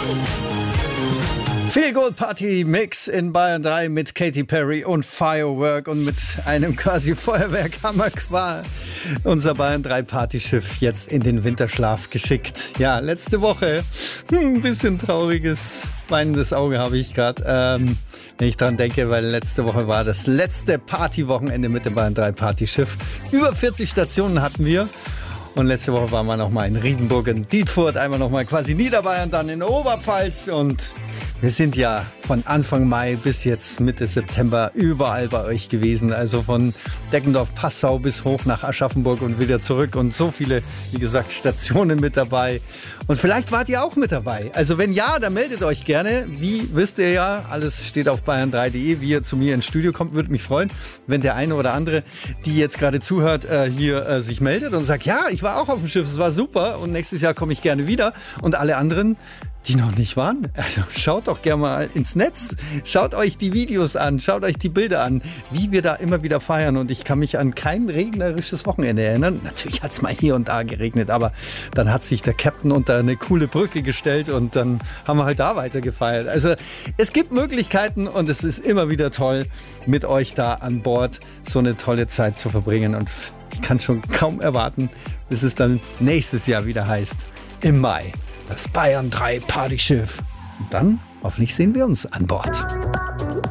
Feel Good Party Mix in Bayern 3 mit Katy Perry und Firework und mit einem quasi Feuerwerk haben wir unser Bayern 3 Partyschiff jetzt in den Winterschlaf geschickt. Ja, letzte Woche ein bisschen trauriges, weinendes Auge habe ich gerade, wenn ich dran denke, weil letzte Woche war das letzte Partywochenende mit dem Bayern 3 Partyschiff. Über 40 Stationen hatten wir. Und letzte Woche waren wir nochmal in Riedenburg, in Dietfurt, einmal nochmal quasi Niederbayern, dann in Oberpfalz. Und wir sind ja von Anfang Mai bis jetzt Mitte September überall bei euch gewesen. Also von Deggendorf, Passau bis hoch nach Aschaffenburg und wieder zurück. Und so viele, wie gesagt, Stationen mit dabei. Und vielleicht wart ihr auch mit dabei. Also wenn ja, dann meldet euch gerne. Wie wisst ihr ja, alles steht auf bayern3.de. Wie ihr zu mir ins Studio kommt, würde mich freuen, wenn der eine oder andere, die jetzt gerade zuhört, hier sich meldet und sagt, ja, ich war auch auf dem Schiff, es war super und nächstes Jahr komme ich gerne wieder. Und alle anderen, die noch nicht waren, also schaut doch gerne mal ins Netz, schaut euch die Videos an, schaut euch die Bilder an, wie wir da immer wieder feiern. Und ich kann mich an kein regnerisches Wochenende erinnern. Natürlich hat es mal hier und da geregnet, aber dann hat sich der Captain unter eine coole Brücke gestellt und dann haben wir halt da weiter gefeiert. Also es gibt Möglichkeiten und es ist immer wieder toll, mit euch da an Bord so eine tolle Zeit zu verbringen. Und ich kann schon kaum erwarten, bis es dann nächstes Jahr wieder heißt, im Mai. Das Bayern 3 Partyschiff. Und dann, hoffentlich sehen wir uns an Bord.